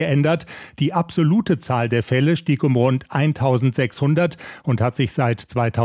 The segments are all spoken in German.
geändert. Die absolute Zahl der Fälle stieg um rund 1.600 und hat sich seit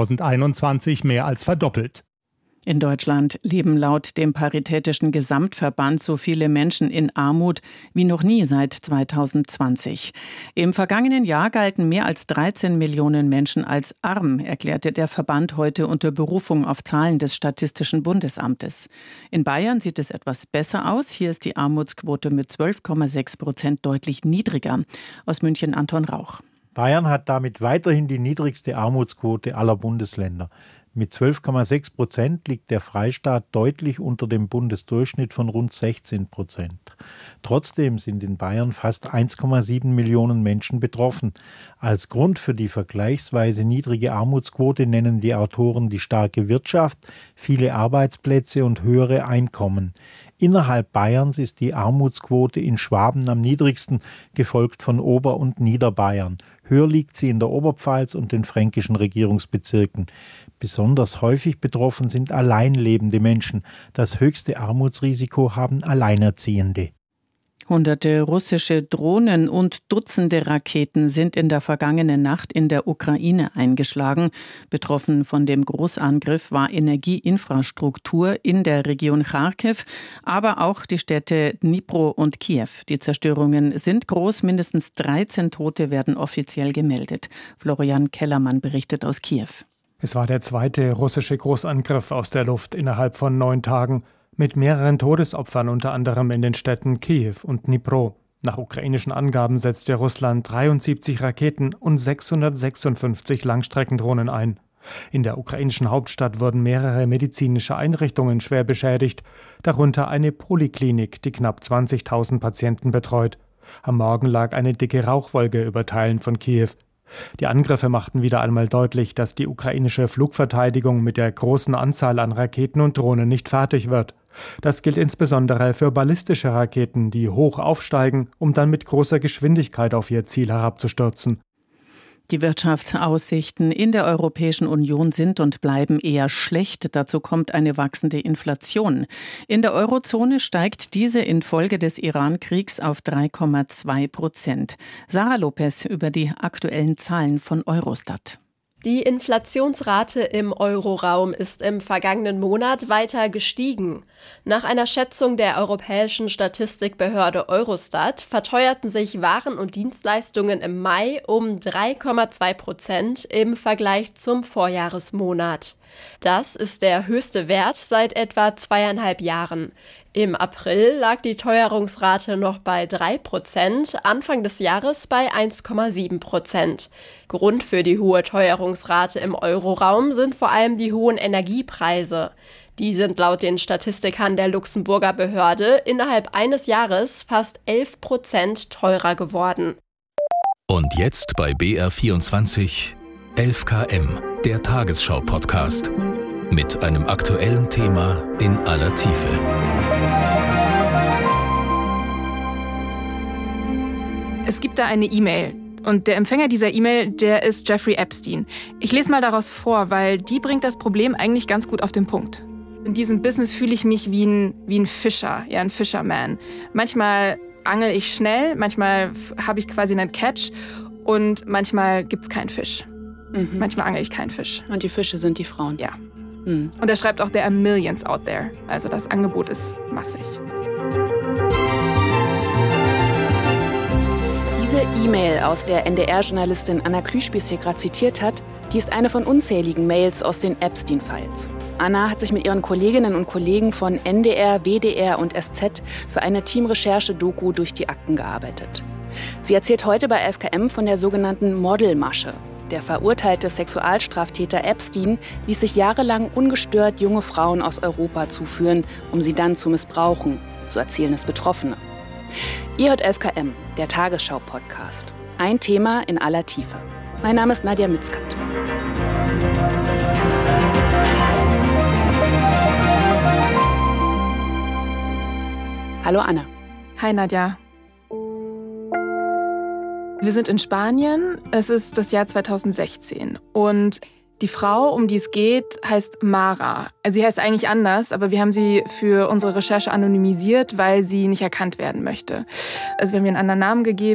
2021 mehr als verdoppelt. In Deutschland leben laut dem Paritätischen Gesamtverband so viele Menschen in Armut wie noch nie seit 2020. Im vergangenen Jahr galten mehr als 13 Millionen Menschen als arm, erklärte der Verband heute unter Berufung auf Zahlen des Statistischen Bundesamtes. In Bayern sieht es etwas besser aus. Hier ist die Armutsquote mit 12,6% deutlich niedriger. Aus München Anton Rauch. Bayern hat damit weiterhin die niedrigste Armutsquote aller Bundesländer. Mit 12,6% liegt der Freistaat deutlich unter dem Bundesdurchschnitt von rund 16%. Trotzdem sind in Bayern fast 1,7 Millionen Menschen betroffen. Als Grund für die vergleichsweise niedrige Armutsquote nennen die Autoren die starke Wirtschaft, viele Arbeitsplätze und höhere Einkommen. Innerhalb Bayerns ist die Armutsquote in Schwaben am niedrigsten, gefolgt von Ober- und Niederbayern. Höher liegt sie in der Oberpfalz und den fränkischen Regierungsbezirken. Besonders häufig betroffen sind alleinlebende Menschen. Das höchste Armutsrisiko haben Alleinerziehende. Hunderte russische Drohnen und Dutzende Raketen sind in der vergangenen Nacht in der Ukraine eingeschlagen. Betroffen von dem Großangriff war Energieinfrastruktur in der Region Charkiw, aber auch die Städte Dnipro und Kiew. Die Zerstörungen sind groß, mindestens 13 Tote werden offiziell gemeldet. Florian Kellermann berichtet aus Kiew. Es war der zweite russische Großangriff aus der Luft innerhalb von 9 Tagen. Mit mehreren Todesopfern unter anderem in den Städten Kiew und Dnipro. Nach ukrainischen Angaben setzte Russland 73 Raketen und 656 Langstreckendrohnen ein. In der ukrainischen Hauptstadt wurden mehrere medizinische Einrichtungen schwer beschädigt, darunter eine Poliklinik, die knapp 20.000 Patienten betreut. Am Morgen lag eine dicke Rauchwolke über Teilen von Kiew. Die Angriffe machten wieder einmal deutlich, dass die ukrainische Flugverteidigung mit der großen Anzahl an Raketen und Drohnen nicht fertig wird. Das gilt insbesondere für ballistische Raketen, die hoch aufsteigen, um dann mit großer Geschwindigkeit auf ihr Ziel herabzustürzen. Die Wirtschaftsaussichten in der Europäischen Union sind und bleiben eher schlecht. Dazu kommt eine wachsende Inflation. In der Eurozone steigt diese infolge des Iran-Kriegs auf 3,2%. Sarah Lopez über die aktuellen Zahlen von Eurostat. Die Inflationsrate im Euroraum ist im vergangenen Monat weiter gestiegen. Nach einer Schätzung der europäischen Statistikbehörde Eurostat verteuerten sich Waren und Dienstleistungen im Mai um 3,2% im Vergleich zum Vorjahresmonat. Das ist der höchste Wert seit etwa 2,5 Jahren. Im April lag die Teuerungsrate noch bei 3%, Anfang des Jahres bei 1,7%. Grund für die hohe Teuerungsrate im Euroraum sind vor allem die hohen Energiepreise. Die sind laut den Statistikern der Luxemburger Behörde innerhalb eines Jahres fast 11% teurer geworden. Und jetzt bei BR24 11KM, der Tagesschau-Podcast. Mit einem aktuellen Thema in aller Tiefe. Es gibt da eine E-Mail. Und der Empfänger dieser E-Mail, der ist Jeffrey Epstein. Ich lese mal daraus vor, weil die bringt das Problem eigentlich ganz gut auf den Punkt. In diesem Business fühle ich mich wie ein Fischer, ja, ein Fisherman. Manchmal angel ich schnell, manchmal habe ich quasi einen Catch und manchmal gibt's keinen Fisch. Manchmal angel ich keinen Fisch. Und die Fische sind die Frauen? Ja. Und er schreibt auch, there are millions out there. Also das Angebot ist massig. Diese E-Mail, aus der NDR-Journalistin Anna Klüspies hier gerade zitiert hat, die ist eine von unzähligen Mails aus den Epstein-Files. Anna hat sich mit ihren Kolleginnen und Kollegen von NDR, WDR und SZ für eine Teamrecherche-Doku durch die Akten gearbeitet. Sie erzählt heute bei 11KM von der sogenannten Modelmasche. Der verurteilte Sexualstraftäter Epstein ließ sich jahrelang ungestört junge Frauen aus Europa zuführen, um sie dann zu missbrauchen, so erzählen es Betroffene. Ihr hört 11KM, der Tagesschau-Podcast. Ein Thema in aller Tiefe. Mein Name ist Nadja Mitzkat. Hallo Anna. Hi Nadja. Wir sind in Spanien, es ist das Jahr 2016 und Die Frau, um die es geht, heißt Mara. Sie heißt eigentlich anders, aber wir haben sie für unsere Recherche anonymisiert, weil sie nicht erkannt werden möchte. Also wir haben ihr einen anderen Namen gegeben.